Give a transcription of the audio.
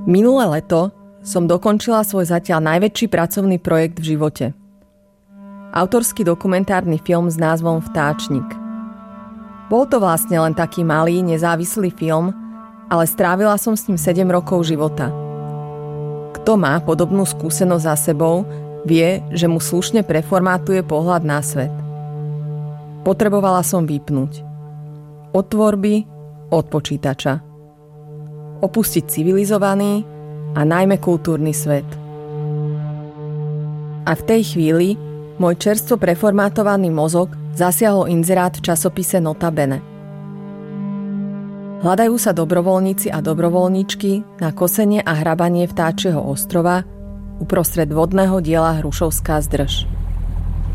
Minulé leto som dokončila svoj zatiaľ najväčší pracovný projekt v živote. Autorský dokumentárny film s názvom Vtáčnik. Bol to vlastne len taký malý, nezávislý film, ale strávila som s ním 7 rokov života. Kto má podobnú skúsenosť za sebou, vie, že mu slušne preformátuje pohľad na svet. Potrebovala som vypnúť. Od tvorby, od počítača. Opustiť civilizovaný a najmä kultúrny svet. A v tej chvíli môj čerstvo preformátovaný mozog zasiahol inzerát v časopise Nota Bene. Hľadajú sa dobrovoľníci a dobrovoľníčky na kosenie a hrabanie vtáčieho ostrova uprostred vodného diela Hrušovská zdrž.